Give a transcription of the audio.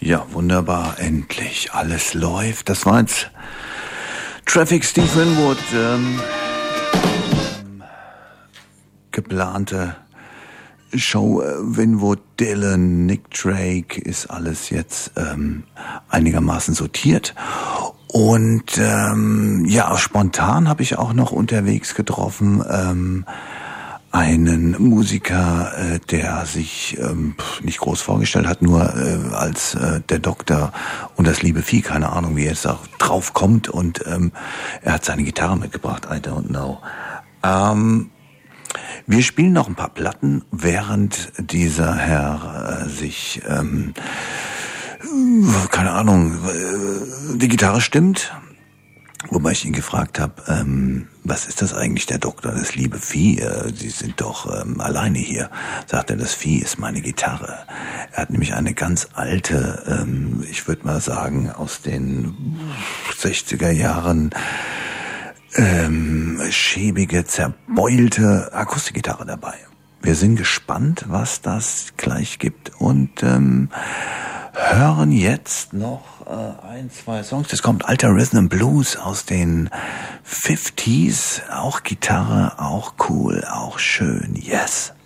Ja, wunderbar, endlich, alles läuft. Das war jetzt Traffic Steve Winwood, geplante Show Winwood, Dylan, Nick Drake, ist alles jetzt einigermaßen sortiert. Und ja, spontan habe ich auch noch unterwegs getroffen einen Musiker, der sich nicht groß vorgestellt hat, nur als der Doktor und das liebe Vieh, keine Ahnung, wie er jetzt auch drauf kommt. Und er hat seine Gitarre mitgebracht, I don't know. Wir spielen noch ein paar Platten, während dieser Herr sich, keine Ahnung, die Gitarre stimmt. Wobei ich ihn gefragt habe, was ist das eigentlich, der Doktor, das liebe Vieh? Sie sind doch alleine hier. Sagt er, das Vieh ist meine Gitarre. Er hat nämlich eine ganz alte, ich würde mal sagen, aus den 60er Jahren, schäbige, zerbeulte Akustikgitarre dabei. Wir sind gespannt, was das gleich gibt und hören jetzt noch ein, zwei Songs. Das kommt alter Rhythm and Blues aus den 50s. Auch Gitarre, auch cool, auch schön. Yes.